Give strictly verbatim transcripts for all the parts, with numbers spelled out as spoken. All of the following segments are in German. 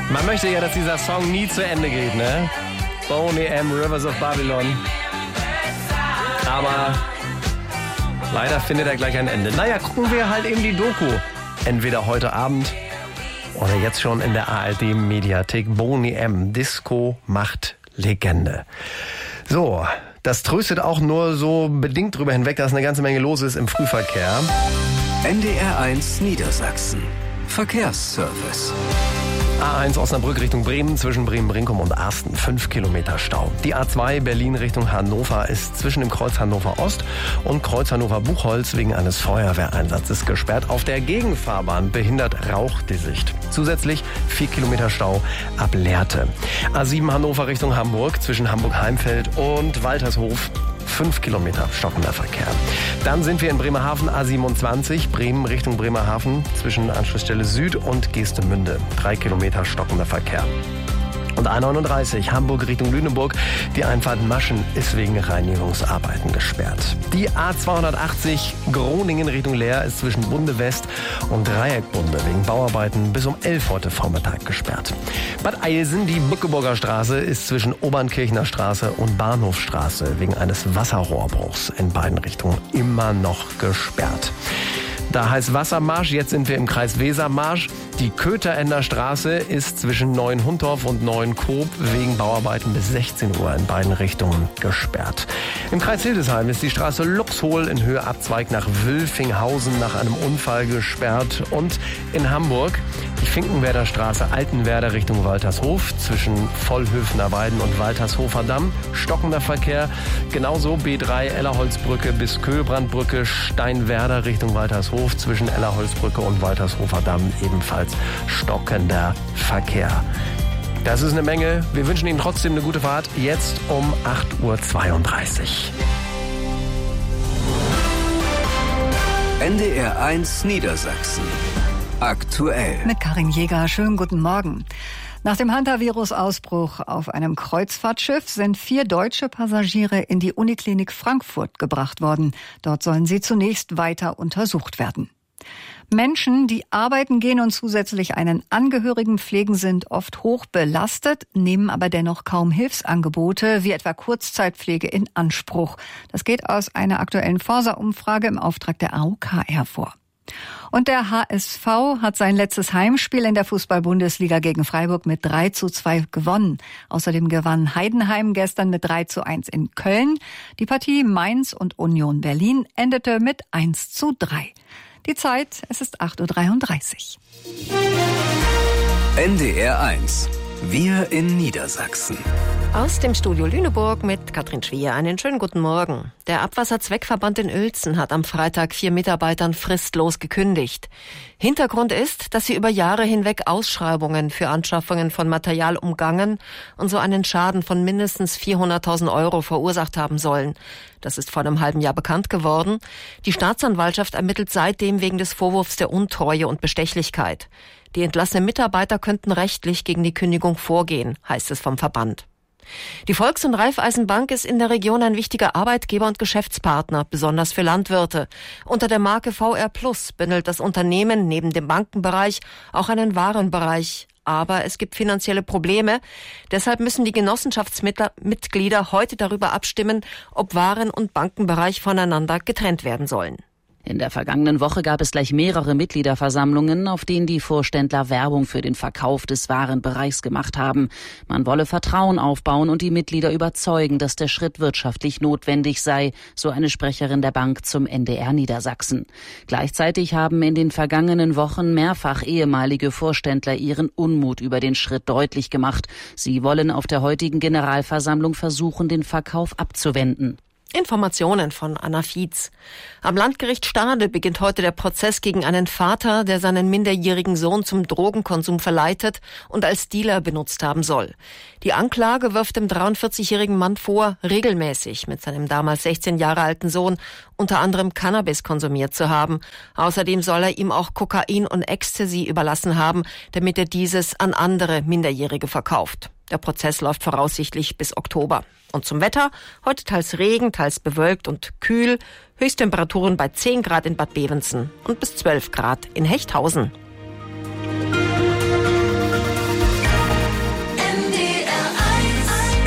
Man möchte ja, dass dieser Song nie zu Ende geht, ne? Boney M, Rivers of Babylon. Aber leider findet er gleich ein Ende. Naja, gucken wir halt eben die Doku. Entweder heute Abend oder jetzt schon in der A R D-Mediathek. Boney M, Disco macht Legende. So, das tröstet auch nur so bedingt drüber hinweg, dass eine ganze Menge los ist im Frühverkehr. N D R eins Niedersachsen. Verkehrsservice. A eins Osnabrück Richtung Bremen, zwischen Bremen-Brinkum und Arsten, fünf Kilometer Stau. Die A zwei Berlin Richtung Hannover ist zwischen dem Kreuz Hannover Ost und Kreuz Hannover Buchholz wegen eines Feuerwehreinsatzes gesperrt. Auf der Gegenfahrbahn behindert Rauch die Sicht. Zusätzlich vier Kilometer Stau ab Lehrte. A sieben Hannover Richtung Hamburg, zwischen Hamburg-Heimfeld und Waltershof. fünf Kilometer stockender Verkehr. Dann sind wir in Bremerhaven, A siebenundzwanzig, Bremen Richtung Bremerhaven, zwischen Anschlussstelle Süd und Geestemünde. drei Kilometer stockender Verkehr. Und A neununddreißig, Hamburg Richtung Lüneburg. Die Einfahrt Maschen ist wegen Reinigungsarbeiten gesperrt. Die A zweihundertachtzig, Groningen Richtung Leer, ist zwischen Bunde West und Dreieckbunde wegen Bauarbeiten bis um elf heute Vormittag gesperrt. Bad Eilsen, die Bückeburger Straße, ist zwischen Obernkirchner Straße und Bahnhofstraße wegen eines Wasserrohrbruchs in beiden Richtungen immer noch gesperrt. Da heißt Wassermarsch, jetzt sind wir im Kreis Wesermarsch. Die Köterender Straße ist zwischen Neuenhundorf und Neuenkoop wegen Bauarbeiten bis sechzehn Uhr in beiden Richtungen gesperrt. Im Kreis Hildesheim ist die Straße Luxhol in Höhe Abzweig nach Wülfinghausen nach einem Unfall gesperrt. Und in Hamburg die Finkenwerder Straße Altenwerder Richtung Waltershof zwischen Vollhöfener Weiden und Waltershofer Damm. Stockender Verkehr. Genauso B drei Ellerholzbrücke bis Köhlbrandbrücke Steinwerder Richtung Waltershof zwischen Ellerholzbrücke und Waltershofer Damm ebenfalls stockender Verkehr. Das ist eine Menge. Wir wünschen Ihnen trotzdem eine gute Fahrt. Jetzt um acht Uhr zweiunddreißig. N D R eins Niedersachsen. Aktuell. Mit Karin Jäger. Schönen guten Morgen. Nach dem Hantavirus-Ausbruch auf einem Kreuzfahrtschiff sind vier deutsche Passagiere in die Uniklinik Frankfurt gebracht worden. Dort sollen sie zunächst weiter untersucht werden. Menschen, die arbeiten gehen und zusätzlich einen Angehörigen pflegen, sind oft hoch belastet, nehmen aber dennoch kaum Hilfsangebote wie etwa Kurzzeitpflege in Anspruch. Das geht aus einer aktuellen Forsa-Umfrage im Auftrag der A O K hervor. Und der H S V hat sein letztes Heimspiel in der Fußball-Bundesliga gegen Freiburg mit drei zu zwei gewonnen. Außerdem gewann Heidenheim gestern mit drei zu eins in Köln. Die Partie Mainz und Union Berlin endete mit eins zu drei. Die Zeit, es ist acht Uhr dreiunddreißig. N D R eins. Wir in Niedersachsen. Aus dem Studio Lüneburg mit Katrin Schwier. Einen schönen guten Morgen. Der Abwasserzweckverband in Uelzen hat am Freitag vier Mitarbeitern fristlos gekündigt. Hintergrund ist, dass sie über Jahre hinweg Ausschreibungen für Anschaffungen von Material umgangen und so einen Schaden von mindestens vierhunderttausend Euro verursacht haben sollen. Das ist vor einem halben Jahr bekannt geworden. Die Staatsanwaltschaft ermittelt seitdem wegen des Vorwurfs der Untreue und Bestechlichkeit. Die entlassenen Mitarbeiter könnten rechtlich gegen die Kündigung vorgehen, heißt es vom Verband. Die Volks- und Raiffeisenbank ist in der Region ein wichtiger Arbeitgeber und Geschäftspartner, besonders für Landwirte. Unter der Marke V R Plus bündelt das Unternehmen neben dem Bankenbereich auch einen Warenbereich. Aber es gibt finanzielle Probleme. Deshalb müssen die Genossenschaftsmitglieder heute darüber abstimmen, ob Waren- und Bankenbereich voneinander getrennt werden sollen. In der vergangenen Woche gab es gleich mehrere Mitgliederversammlungen, auf denen die Vorständler Werbung für den Verkauf des Warenbereichs gemacht haben. Man wolle Vertrauen aufbauen und die Mitglieder überzeugen, dass der Schritt wirtschaftlich notwendig sei, so eine Sprecherin der Bank zum N D R Niedersachsen. Gleichzeitig haben in den vergangenen Wochen mehrfach ehemalige Vorständler ihren Unmut über den Schritt deutlich gemacht. Sie wollen auf der heutigen Generalversammlung versuchen, den Verkauf abzuwenden. Informationen von Anna Fietz. Am Landgericht Stade beginnt heute der Prozess gegen einen Vater, der seinen minderjährigen Sohn zum Drogenkonsum verleitet und als Dealer benutzt haben soll. Die Anklage wirft dem dreiundvierzigjährigen Mann vor, regelmäßig mit seinem damals sechzehn Jahre alten Sohn unter anderem Cannabis konsumiert zu haben. Außerdem soll er ihm auch Kokain und Ecstasy überlassen haben, damit er dieses an andere Minderjährige verkauft. Der Prozess läuft voraussichtlich bis Oktober. Und zum Wetter, heute teils Regen, teils bewölkt und kühl. Höchsttemperaturen bei zehn Grad in Bad Bevensen und bis zwölf Grad in Hechthausen.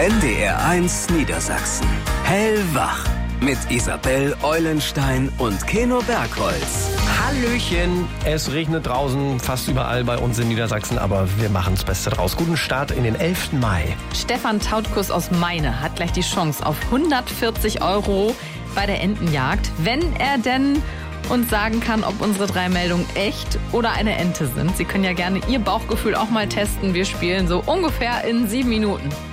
N D R eins Niedersachsen. Hellwach. Mit Isabel Eulenstein und Keno Bergholz. Hallöchen, es regnet draußen fast überall bei uns in Niedersachsen, aber wir machen das Beste draus. Guten Start in den elften Mai. Stefan Tautkus aus Meine hat gleich die Chance auf hundertvierzig Euro bei der Entenjagd, wenn er denn uns sagen kann, ob unsere drei Meldungen echt oder eine Ente sind. Sie können ja gerne Ihr Bauchgefühl auch mal testen. Wir spielen so ungefähr in sieben Minuten.